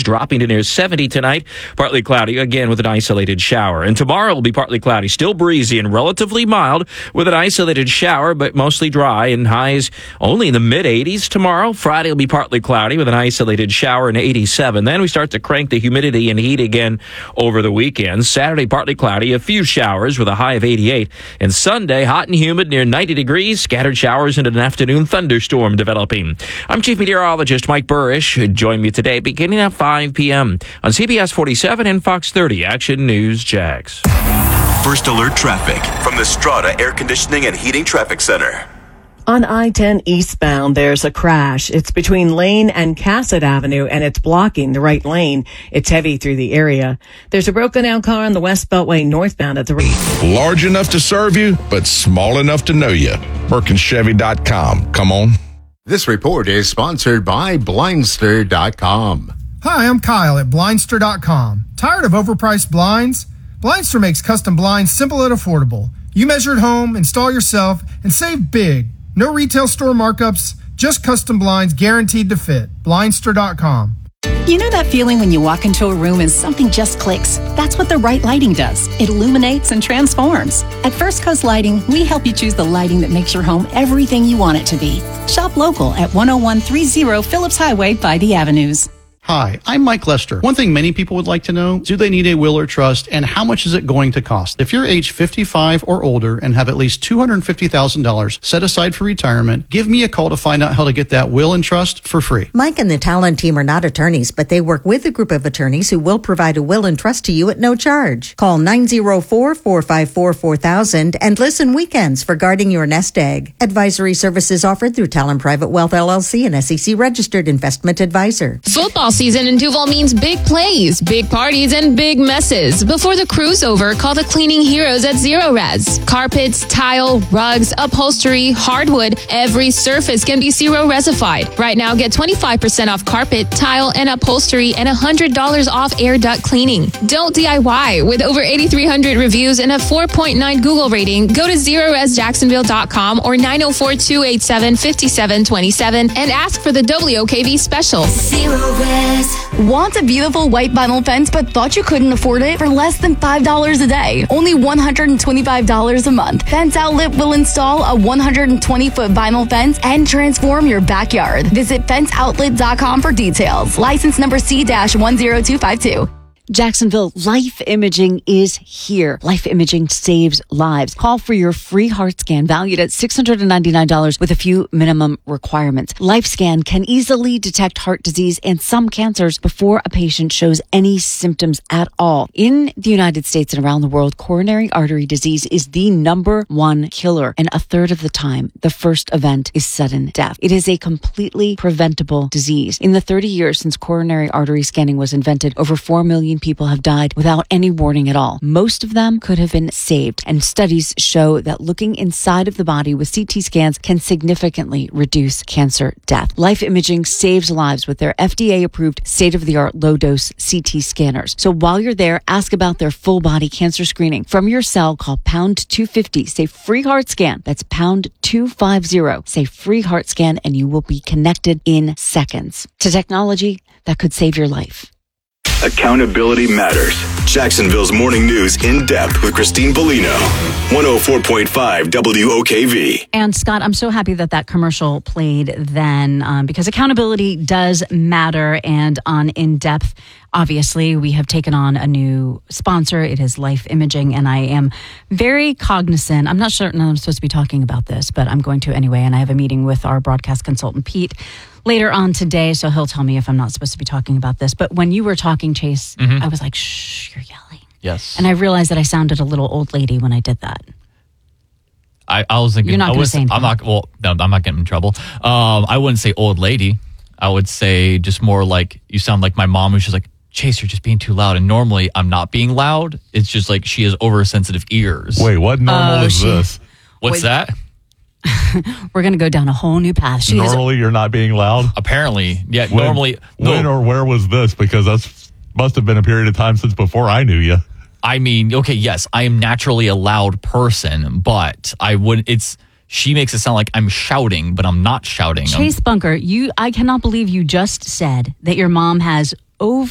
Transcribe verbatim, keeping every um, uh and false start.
dropping to near seventy tonight. Partly cloudy, again with an isolated shower. And tomorrow will be partly cloudy, still breezy and relatively mild with an isolated shower, but mostly dry, and highs only in the mid eighties tomorrow. Friday will be partly cloudy with an isolated shower and eighty-seven. Then we start to crank the humidity and heat again over the weekend. Saturday, partly cloudy, a few showers with a high of eighty-eight. And Sunday, hot and humid near ninety degrees, scattered showers and an afternoon thunderstorm developing. I'm Chief Meteorologist Mike Burrish. Join me today beginning at five p.m. on C B S forty-seven and Fox thirty Action News Jax. First alert traffic from the Strata Air Conditioning and Heating Traffic Center. On I ten eastbound, there's a crash. It's between Lane and Cassett Avenue, and it's blocking the right lane. It's heavy through the area. There's a broken down car on the West Beltway northbound at the... Large enough to serve you, but small enough to know you. Burke and Chevy dot com. Come on. This report is sponsored by Blindster dot com. Hi, I'm Kyle at Blindster dot com. Tired of overpriced blinds? Blindster makes custom blinds simple and affordable. You measure at home, install yourself, and save big. No retail store markups, just custom blinds guaranteed to fit. Blindster dot com. You know that feeling when you walk into a room and something just clicks? That's what the right lighting does. It illuminates and transforms. At First Coast Lighting, we help you choose the lighting that makes your home everything you want it to be. Shop local at one oh one thirty Phillips Highway by the Avenues. Hi, I'm Mike Lester. One thing many people would like to know, do they need a will or trust, and how much is it going to cost? If you're age fifty-five or older and have at least two hundred fifty thousand dollars set aside for retirement, give me a call to find out how to get that will and trust for free. Mike and the Talon team are not attorneys, but they work with a group of attorneys who will provide a will and trust to you at no charge. Call nine oh four, four five four, four thousand and listen weekends for guarding your nest egg. Advisory services offered through Talon Private Wealth L L C, an S E C registered investment advisor. Football season in Duval means big plays, big parties, and big messes. Before the crew's over, call the cleaning heroes at Zero Res. Carpets, tile, rugs, upholstery, hardwood, every surface can be Zero Resified. Right now, get twenty-five percent off carpet, tile, and upholstery, and one hundred dollars off air duct cleaning. Don't D I Y. With over eighty-three hundred reviews and a four point nine Google rating, go to zero res jacksonville dot com or nine oh four, two eight seven, five seven two seven and ask for the W O K V special. Zero Res. Want a beautiful white vinyl fence but thought you couldn't afford it? For less than five dollars a day, only one hundred twenty-five dollars a month, Fence Outlet will install a one hundred twenty foot vinyl fence and transform your backyard. Visit fence outlet dot com for details. License number C one zero two five two. Jacksonville, Life Imaging is here. Life Imaging saves lives. Call for your free heart scan valued at six hundred ninety-nine dollars with a few minimum requirements. LifeScan can easily detect heart disease and some cancers before a patient shows any symptoms at all. In the United States and around the world, coronary artery disease is the number one killer, and a third of the time, the first event is sudden death. It is a completely preventable disease. In the thirty years since coronary artery scanning was invented, over four million people have died without any warning at all. Most of them could have been saved, and studies show that looking inside of the body with C T scans can significantly reduce cancer death. Life Imaging saves lives with their F D A-approved state-of-the-art low-dose C T scanners. So while you're there, ask about their full-body cancer screening. From your cell, call pound two fifty, say free heart scan. That's pound two fifty, say free heart scan, and you will be connected in seconds to technology that could save your life. Accountability matters. Jacksonville's Morning News in depth with Christine Bellino. one oh four point five W O K V. And Scott, I'm so happy that that commercial played then um, because accountability does matter. And on In Depth, obviously, we have taken on a new sponsor. It is Life Imaging, and I am very cognizant. I'm not certain I'm supposed to be talking about this, but I'm going to anyway. And I have a meeting with our broadcast consultant, Pete, later on today, so he'll tell me if I'm not supposed to be talking about this. But when you were talking, Chase, mm-hmm. I was like, shh, you're yelling. Yes. And I realized that I sounded a little old lady when I did that. I, I was thinking, you're not going to say anything. I'm not, well, no, I'm not getting in trouble. Um, I wouldn't say old lady. I would say just more like, you sound like my mom, who's just like, Chase, you're just being too loud. And normally I'm not being loud. It's just like she has oversensitive ears. Wait, what normal uh, is she, this? What's wait. that? We're going to go down a whole new path. She normally is, you're not being loud? Apparently. Yeah, when, normally. When no. or where was this? Because that must have been a period of time since before I knew you. I mean, okay, yes, I am naturally a loud person, but I would, it's, she makes it sound like I'm shouting, but I'm not shouting. Chase I'm, Bunker, you, I cannot believe you just said that your mom has over